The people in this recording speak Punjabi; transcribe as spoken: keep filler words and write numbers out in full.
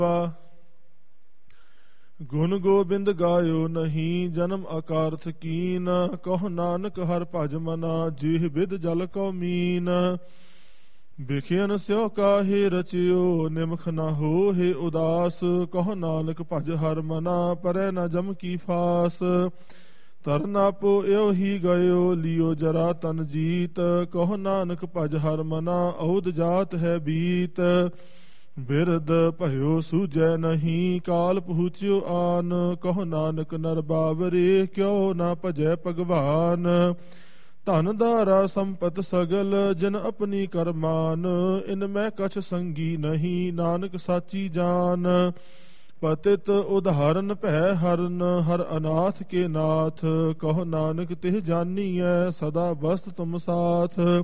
ਗੁਣ ਗੋਬਿੰਦ ਗਾਇਓ ਨਹੀਂ ਜਨਮ ਅਕਾਰਥ ਕੀਨ। ਕਹੁ ਨਾਨਕ ਹਰ ਭਜ ਮਨਾ ਜਿਹ ਬਿਦ ਜਲ ਕਉ ਮੀਨ। ਬਿਖਿਆਨ ਸਿਉ ਕਾਹੇ ਰਚਿਓ ਨਿਮਖ ਨਾ ਹੋਹਿ ਉਦਾਸ। ਕਹੁ ਨਾਨਕ ਭਜ ਹਰ ਮਨਾ ਪਰੈ ਨ ਜਮ ਕੀ ਫਾਸ। ਤਰਨ ਆਪੋ ਇਉ ਹੀ ਗਇਓ ਲਿਓ ਜਰਾ ਤਨ ਜੀਤ। ਕਹੁ ਨਾਨਕ ਭਜ ਹਰ ਮਨਾ ਔਦ ਜਾਤ ਹੈ ਬੀਤ। ਬਿਰਦ ਭਇਓ ਸੂਝੈ ਨਹੀਂ ਕਾਲ ਪਹੁੰਚਿਓ ਆਨ। ਕਹੁ ਨਾਨਕ ਨਰ ਬਾਵਰੇ ਕਿਉ ਨਾ ਭਜੈ ਭਗਵਾਨ। ਧਨ ਦਾਰਾ ਸੰਪਤ ਸਗਲ ਜਿਨ ਆਪਣੀ ਕਰਮਾਨ। ਇਨ ਮੈਂ ਕਛ ਸੰਗੀ ਨਹੀਂ ਨਾਨਕ ਸਾਚੀ ਜਾਨ। ਪਤਿਤ ਉਦਾਹਰਨ ਭੈ ਹਰਨ ਹਰ ਅਨਾਥ ਕੇ ਨਾਥ। ਕਹੁ ਨਾਨਕ ਤਿਹ ਜਾਨੀਐ ਸਦਾ ਬਸਤ ਤੁਮ ਸਾਥ।